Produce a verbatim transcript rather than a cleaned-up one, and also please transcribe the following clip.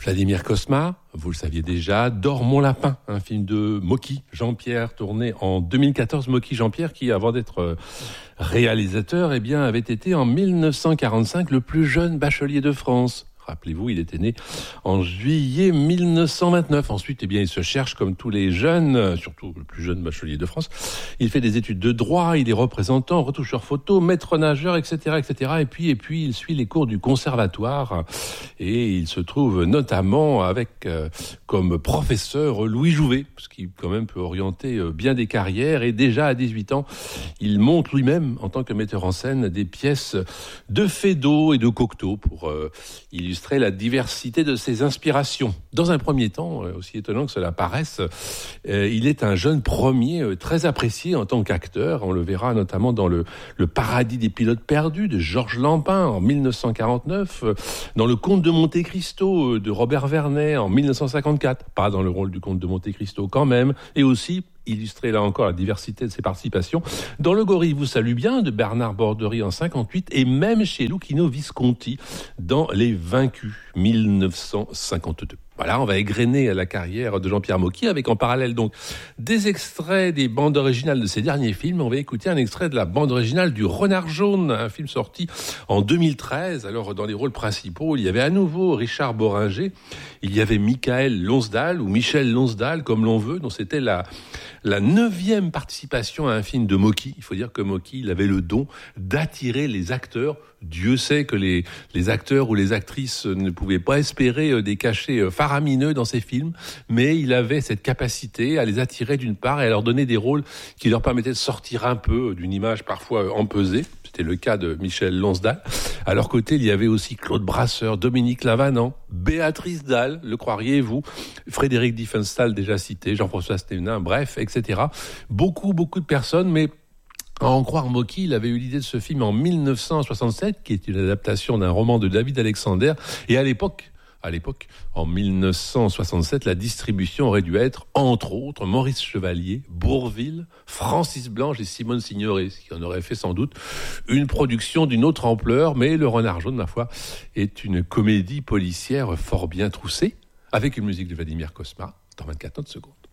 Vladimir Cosma, vous le saviez déjà, Dors mon lapin, un film de Mocky Jean-Pierre, tourné en deux mille quatorze. Mocky Jean-Pierre qui, avant d'être réalisateur, eh bien, avait été en dix-neuf cent quarante-cinq le plus jeune bachelier de France. Rappelez-vous, il était né en juillet dix-neuf cent vingt-neuf. Ensuite, eh bien, il se cherche comme tous les jeunes, surtout le plus jeune bachelier de France. Il fait des études de droit, il est représentant, retoucheur photo, maître nageur, et cetera, et cetera. Et puis, et puis, il suit les cours du conservatoire et il se trouve notamment avec euh, comme professeur Louis Jouvet, ce qui quand même peut orienter euh, bien des carrières. Et déjà à dix-huit ans, il monte lui-même en tant que metteur en scène des pièces de Feydeau et de Cocteau pour euh, illustrer la diversité de ses inspirations. Dans un premier temps, aussi étonnant que cela paraisse, euh, il est un jeune premier euh, très apprécié en tant qu'acteur. On le verra notamment dans le, le Paradis des pilotes perdus de Georges Lampin en dix-neuf cent quarante-neuf, euh, dans Le Comte de Monte Cristo euh, de Robert Vernet en dix-neuf cent cinquante-quatre, pas dans le rôle du Comte de Monte Cristo quand même, et aussi illustrer là encore la diversité de ses participations dans Le Gorille vous salue bien de Bernard Borderie en cinquante-huit et même chez Luchino Visconti dans Les Vaincus dix-neuf cent cinquante-deux. Voilà, on va égrener la carrière de Jean-Pierre Mocky avec en parallèle donc des extraits des bandes originales de ses derniers films. On va écouter un extrait de la bande originale du Renard Jaune, un film sorti en deux mille treize. Alors dans les rôles principaux, il y avait à nouveau Richard Boringer, il y avait Michael Lonsdal ou Michel Lonsdal comme l'on veut, dont c'était la la neuvième participation à un film de Mocky. Il faut dire que Mocky, il avait le don d'attirer les acteurs. Dieu sait que les, les acteurs ou les actrices ne pouvaient pas espérer des cachets faramineux dans ces films, mais il avait cette capacité à les attirer d'une part et à leur donner des rôles qui leur permettaient de sortir un peu d'une image parfois empesée. C'était le cas de Michel Lonsdal. À leur côté, il y avait aussi Claude Brasseur, Dominique Lavanant, Béatrice Dalle, le croiriez-vous, Frédéric Diefenstahl déjà cité, Jean-François Stévenin, bref, et cetera. Beaucoup, beaucoup de personnes, mais à en croire Mocky, il avait eu l'idée de ce film en dix-neuf cent soixante-sept, qui est une adaptation d'un roman de David Alexander. Et à l'époque, à l'époque, en dix-neuf cent soixante-sept, la distribution aurait dû être, entre autres, Maurice Chevalier, Bourvil, Francis Blanche et Simone Signoret, ce qui en aurait fait sans doute une production d'une autre ampleur. Mais Le Renard Jaune, ma foi, est une comédie policière fort bien troussée, avec une musique de Vladimir Cosma, dans vingt-quatre notes secondes.